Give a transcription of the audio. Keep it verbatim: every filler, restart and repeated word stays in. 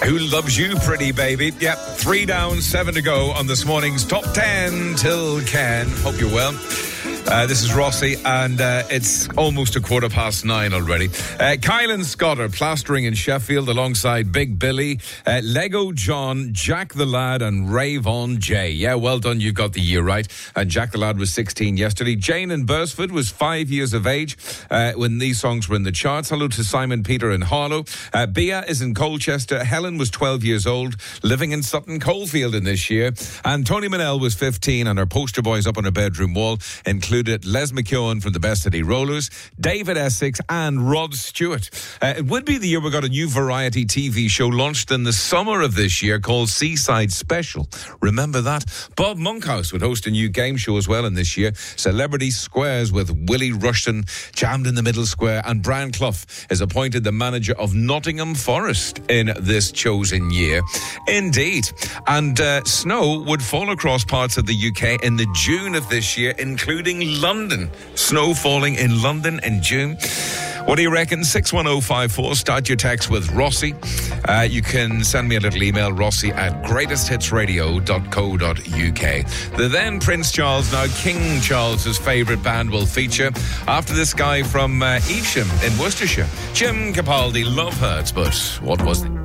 Who Loves You, Pretty Baby? Yep, three down, seven to go on this morning's Top ten till Ken. Hope you're well. Uh, this is Rossi, and uh, it's almost a quarter past nine already. Uh, Kyle and Scott are plastering in Sheffield alongside Big Billy, uh, Lego John, Jack the Lad, and Ray Von J. Yeah, well done, you got the year right. And Jack the Lad was sixteen yesterday. Jane in Bursford was five years of age uh, when these songs were in the charts. Hello to Simon Peter in Harlow. Uh, Bea is in Colchester. Helen was twelve years old, living in Sutton Coldfield in this year. And Tony Manell was fifteen, and her poster boys up on her bedroom wall included Les McKeown from the Best City Rollers, David Essex, and Rod Stewart. Uh, it would be the year we got a new variety T V show launched in the summer of this year called Seaside Special. Remember that? Bob Monkhouse would host a new game show as well in this year, Celebrity Squares, with Willie Rushton jammed in the middle square, and Brian Clough is appointed the manager of Nottingham Forest in this chosen year. Indeed. And uh, snow would fall across parts of the U K in the June of this year, including London. Snow falling in London in June. What do you reckon? six one oh five four. Start your text with Rossi. Uh, you can send me a little email, Rossi at greatest hits radio dot co dot uk. The then Prince Charles, now King Charles's favourite band, will feature after this guy from uh, Evesham in Worcestershire. Jim Capaldi, Love Hurts, but what was it?